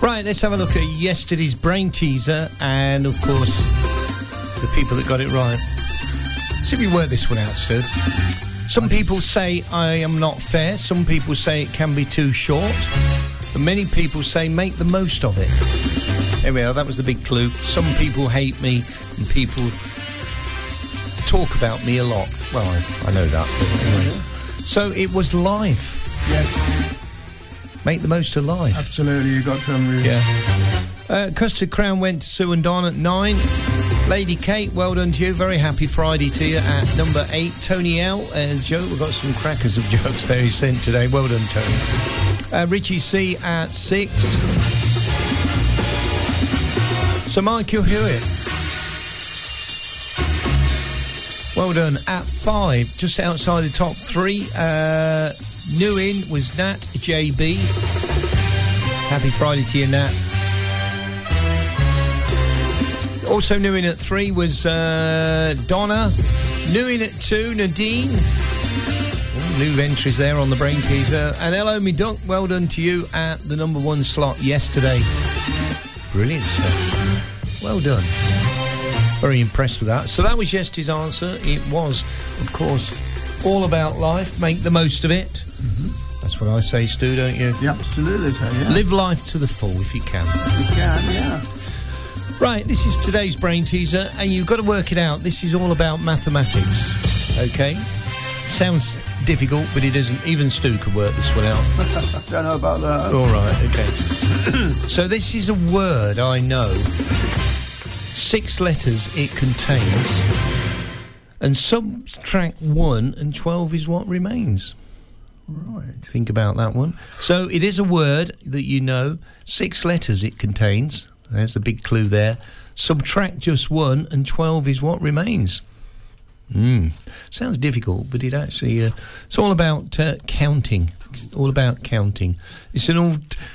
Right, let's have a look at yesterday's brain teaser and, of course, the people that got it right. See if you work this one out, Stu. Some people say I am not fair. Some people say it can be too short. But many people say make the most of it. There we are, that was the big clue. Some people hate me and people talk about me a lot. Well, I know that. But anyway. So it was life. Yes. Make the most of life. Absolutely, you got to unreal. Yeah. Custard Crown went to Sue and Don at 9. Lady Kate, well done to you. Very happy Friday to you at number 8. Tony L and Joe, we've got some crackers of jokes there he sent today. Well done, Tony. Richie C at 6. Sir Michael Hewitt, well done, at 5, just outside the top 3. New in was Nat JB. Happy Friday to you, Nat. Also new in at 3 was Donna. New in at 2, Nadine. New entries there on the brain teaser. And hello, me duck. Well done to you at the number 1 slot yesterday. Brilliant stuff. Well done. Very impressed with that. So that was yesterday's answer. It was, of course, all about life. Make the most of it. Mm-hmm. That's what I say, Stu, don't you? Yeah, absolutely. So, yeah. Live life to the full if you can. You can, yeah. Right, this is today's brain teaser, and you've got to work it out. This is all about mathematics, okay? Sounds difficult, but it isn't. Even Stu could work this one out. Don't know about that. All right, okay. So this is a word I know. 6 letters it contains, and subtract 1 and 12 is what remains. Right. Think about that one. So it is a word that you know. 6 letters it contains. There's the big clue there. Subtract just 1 and 12 is what remains. Sounds difficult, but it actually... it's all about counting. It's all about counting. It's an old...